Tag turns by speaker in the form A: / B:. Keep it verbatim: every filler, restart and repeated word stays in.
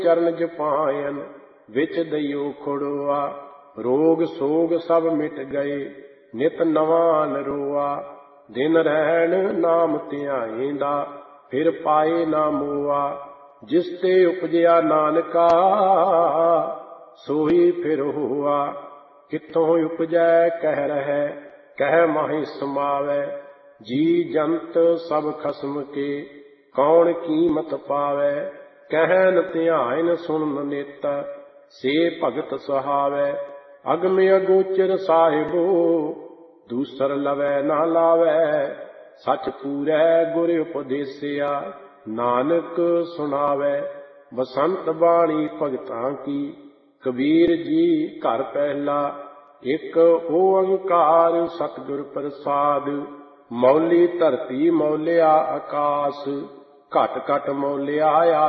A: ਚਰਨ ਜਪਾਇਨ ਵਿੱਚ ਦਈਓ ਖੁੜਵਾ। ਰੋਗ ਸੋਗ ਸਭ ਮਿਟ ਗਏ ਨਿਤ ਨਵਾਂ ਨਰੋਆ। ਦਿਨ ਰਹਿਣ ਨਾਮ ਧਿਆਏਂਦਾ ਫਿਰ ਪਾਏ ਨਾ ਮੋਆ। ਜਿਸ ਤੇ ਉਪਜਿਆ ਨਾਨਕਾ ਸੋਈ ਫਿਰ ਹੋਆ। ਕਿੱਥੋਂ ਉਪਜੈ ਕਹਿ ਰਹਿ ਕਹਿ ਮਾਹੀ ਸਮਾਵੈ। ਜੀ ਜੰਤ ਸਭ ਖਸਮ ਕੇ ਕੌਣ ਕੀਮਤ ਪਾਵੈ। ਕਹਿਨ ਧਿਆਇਨ ਸੁਣਨ ਨਿਤ ਸੇ ਭਗਤ ਸੁਹਾਵੈ। ਅਗਮ ਅਗੋਚਰ ਸਾਹਿਬੋ ਦੂਸਰ ਲਵੈ ਨਾ ਲਾਵੈ। ਸਚ ਪੂਰੈ ਗੁਰ ਉਪਦੇਸਿਆ ਨਾਨਕ ਸੁਣਾਵੈ। ਬਸੰਤ ਬਾਣੀ ਭਗਤਾਂ ਕੀ ਕਬੀਰ ਜੀ ਘਰ ਪਹਿਲਾ। ਇੱਕ ਓੰਕਾਰ ਸਤਿਗੁਰ ਪ੍ਰਸਾਦਿ। ਮੌਲੀ ਧਰਤੀ ਮੌਲਿਆ ਆਕਾਸ ਘਟ ਘਟ ਮੌਲਿਆ